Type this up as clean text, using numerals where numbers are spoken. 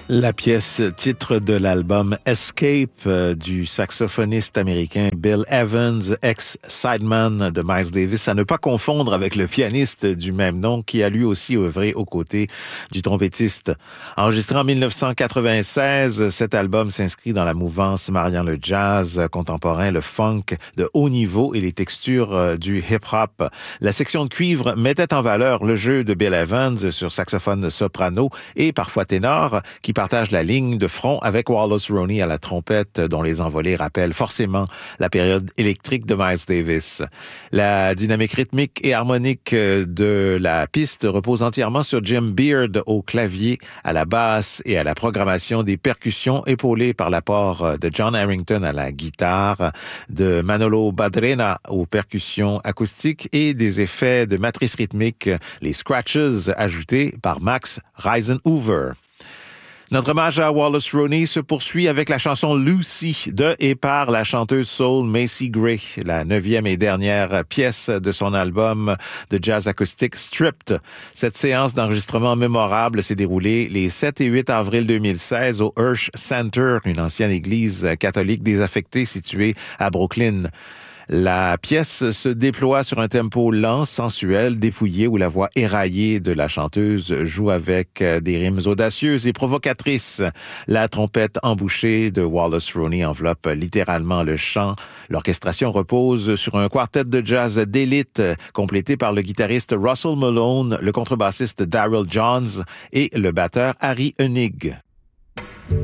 La pièce titre de l'album Escape du saxophoniste américain Bill Evans, ex-sideman de Miles Davis, à ne pas confondre avec le pianiste du même nom qui a lui aussi œuvré aux côtés du trompettiste. Enregistré en 1996, cet album s'inscrit dans la mouvance mariant le jazz contemporain, le funk de haut niveau et les textures du hip-hop. La section de cuivre mettait en valeur le jeu de Bill Evans sur saxophone soprano et parfois ténor, qui partage la ligne de front avec Wallace Roney à la trompette, dont les envolées rappellent forcément la période électrique de Miles Davis. La dynamique rythmique et harmonique de la piste repose entièrement sur Jim Beard au clavier, à la basse et à la programmation des percussions, épaulées par l'apport de John Harrington à la guitare, de Manolo Badrena aux percussions acoustiques et des effets de matrice rythmique, les scratches ajoutés par Max Reisenhoover. Notre hommage à Wallace Roney se poursuit avec la chanson Lucy de et par la chanteuse soul Macy Gray, la 9e et dernière pièce de son album de jazz acoustique Stripped. Cette séance d'enregistrement mémorable s'est déroulée les 7 et 8 avril 2016 au Hirsch Center, une ancienne église catholique désaffectée située à Brooklyn. La pièce se déploie sur un tempo lent, sensuel, dépouillé, où la voix éraillée de la chanteuse joue avec des rimes audacieuses et provocatrices. La trompette embouchée de Wallace Roney enveloppe littéralement le chant. L'orchestration repose sur un quartet de jazz d'élite, complété par le guitariste Russell Malone, le contrebassiste Daryl Johns et le batteur Harry Enig.